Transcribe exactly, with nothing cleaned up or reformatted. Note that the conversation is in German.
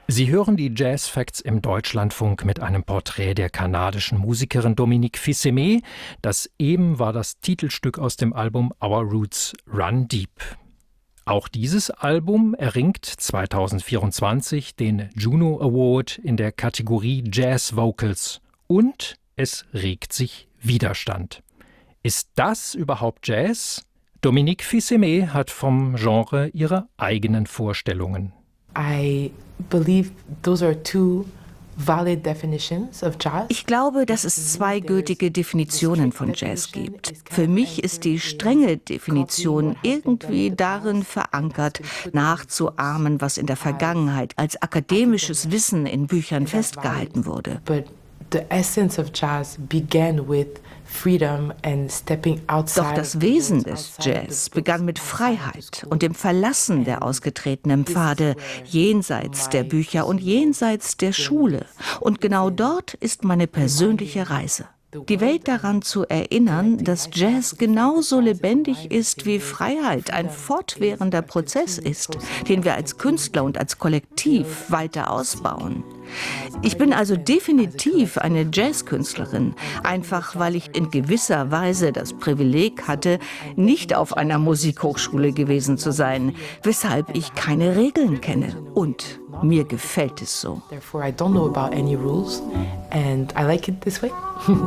Sie hören die Jazz Facts im Deutschlandfunk mit einem Porträt der kanadischen Musikerin Dominique Fils-Aimé. Das eben war das Titelstück aus dem Album Our Roots Run Deep. Auch dieses Album erringt zweitausendvierundzwanzig den Juno Award in der Kategorie Jazz Vocals und es regt sich Widerstand. Ist das überhaupt Jazz? Dominique Fils-Aimé hat vom Genre ihre eigenen Vorstellungen. I believe those are two valid definitions of jazz. Ich glaube, dass es zwei gültige Definitionen von Jazz gibt. Für mich ist die strenge Definition irgendwie darin verankert, nachzuahmen, was in der Vergangenheit als akademisches Wissen in Büchern festgehalten wurde. But the essence of jazz began with freedom and stepping outside. Doch das Wesen des Jazz begann mit Freiheit und dem Verlassen der ausgetretenen Pfade, jenseits der Bücher und jenseits der Schule. Und genau dort ist meine persönliche Reise. Die Welt daran zu erinnern, dass Jazz genauso lebendig ist, wie Freiheit ein fortwährender Prozess ist, den wir als Künstler und als Kollektiv weiter ausbauen. Ich bin also definitiv eine Jazzkünstlerin, einfach weil ich in gewisser Weise das Privileg hatte, nicht auf einer Musikhochschule gewesen zu sein, weshalb ich keine Regeln kenne. Und mir gefällt es so. Therefore, I don't know about any rules and I like it this way.